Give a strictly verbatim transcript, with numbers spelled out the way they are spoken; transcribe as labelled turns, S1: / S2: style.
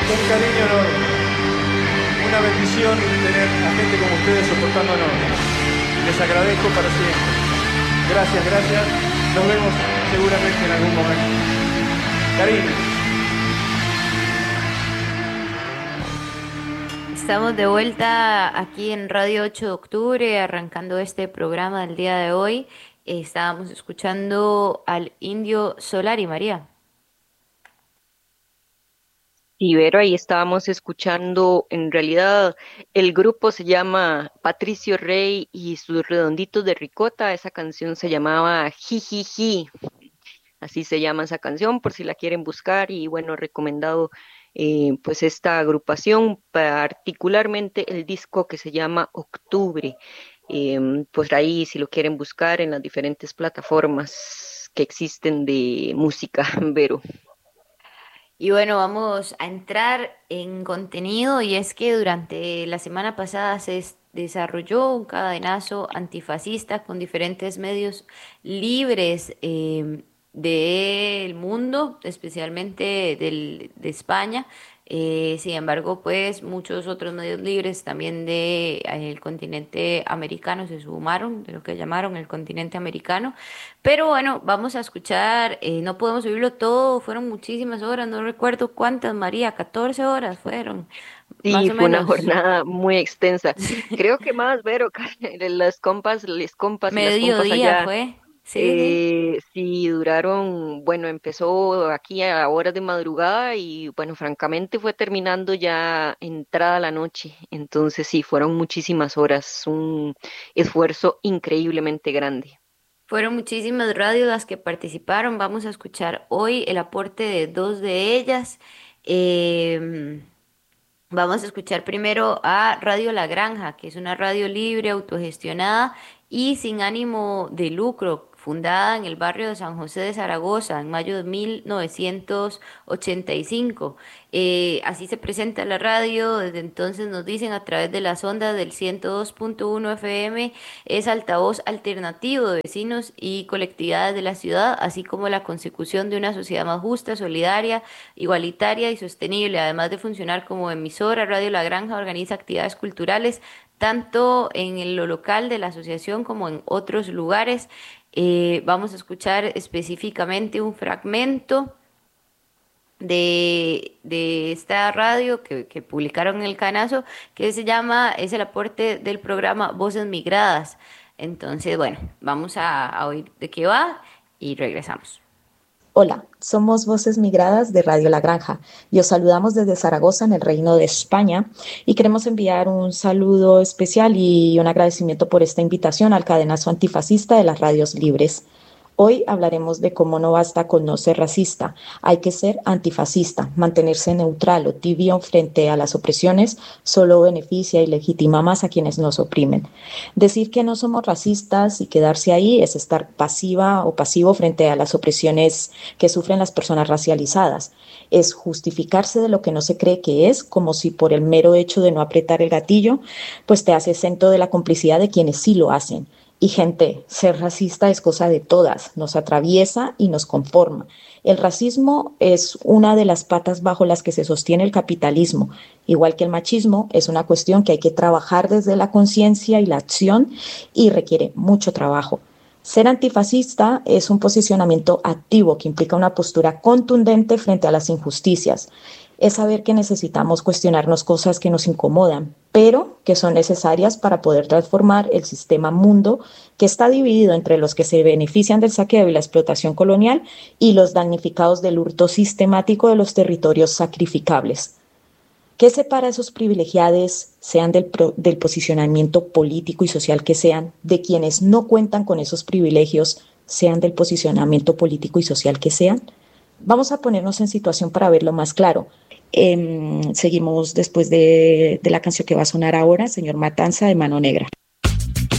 S1: Un cariño enorme. Una bendición tener a gente como ustedes soportándonos. Les agradezco para siempre. Gracias, gracias. Nos vemos seguramente en algún momento. Cariño.
S2: Estamos de vuelta aquí en Radio ocho de octubre, arrancando este programa del día de hoy. Eh, Estábamos escuchando al Indio Solari, María.
S3: Ibero, ahí estábamos escuchando, en realidad el grupo se llama Patricio Rey y sus Redonditos de Ricota, esa canción se llamaba Jijiji, así se llama esa canción por si la quieren buscar y bueno, recomendado eh, pues esta agrupación, particularmente el disco que se llama Octubre, em, pues ahí si lo quieren buscar en las diferentes plataformas que existen de música, Vero.
S2: Y bueno, vamos a entrar en contenido y es que durante la semana pasada se es- desarrolló un cadenazo antifascista con diferentes medios libres eh, del mundo, especialmente del, de España. Eh, sin embargo, pues muchos otros medios libres también de, eh, el continente americano se sumaron, de lo que llamaron el continente americano. Pero bueno, vamos a escuchar, eh, no podemos oírlo todo, fueron muchísimas horas, no recuerdo cuántas, María, catorce horas fueron, más
S3: Sí,
S2: o
S3: fue una
S2: menos,
S3: jornada muy extensa. Creo que más, Vero, las compas, les compas y las compas
S2: mediodía
S3: allá,
S2: fue, sí, sí.
S3: eh, sí duraron, bueno, empezó aquí a horas de madrugada y bueno, francamente fue terminando ya entrada la noche. Entonces sí, fueron muchísimas horas, un esfuerzo increíblemente grande.
S2: Fueron muchísimas radios las que participaron, vamos a escuchar hoy el aporte de dos de ellas. Em, Vamos a escuchar primero a Radio La Granja, que es una radio libre, autogestionada y sin ánimo de lucro, fundada en el barrio de San José de Zaragoza en mayo de mil novecientos ochenta y cinco. Eh, así se presenta la radio, desde entonces nos dicen a través de las ondas del ciento dos punto uno F M, es altavoz alternativo de vecinos y colectividades de la ciudad, así como la consecución de una sociedad más justa, solidaria, igualitaria y sostenible. Además de funcionar como emisora, Radio La Granja organiza actividades culturales tanto en lo local de la asociación como en otros lugares. Eh, vamos a escuchar específicamente un fragmento de, de esta radio que, que publicaron en el Canazo, que se llama, es el aporte del programa Voces Migradas. Entonces, bueno, vamos a, a oír de qué va y regresamos.
S4: Hola, somos Voces Migradas de Radio La Granja y os saludamos desde Zaragoza, en el Reino de España, y queremos enviar un saludo especial y un agradecimiento por esta invitación al cadenazo antifascista de las radios libres. Hoy hablaremos de cómo no basta con no ser racista, hay que ser antifascista, mantenerse neutral o tibio frente a las opresiones solo beneficia y legitima más a quienes nos oprimen. Decir que no somos racistas y quedarse ahí es estar pasiva o pasivo frente a las opresiones que sufren las personas racializadas. Es justificarse de lo que no se cree que es, como si por el mero hecho de no apretar el gatillo, pues te hace exento de la complicidad de quienes sí lo hacen. Y gente, ser racista es cosa de todas, nos atraviesa y nos conforma. El racismo es una de las patas bajo las que se sostiene el capitalismo, igual que el machismo, es una cuestión que hay que trabajar desde la conciencia y la acción y requiere mucho trabajo. Ser antifascista es un posicionamiento activo que implica una postura contundente frente a las injusticias. Es saber que necesitamos cuestionarnos cosas que nos incomodan, pero que son necesarias para poder transformar el sistema mundo que está dividido entre los que se benefician del saqueo y la explotación colonial y los damnificados del hurto sistemático de los territorios sacrificables. ¿Qué separa a esos privilegiados, sean del, pro, del posicionamiento político y social que sean, de quienes no cuentan con esos privilegios, sean del posicionamiento político y social que sean? Vamos a ponernos en situación para verlo más claro. Eh, seguimos después de, de la canción que va a sonar ahora, Señor Matanza, de Mano Negra.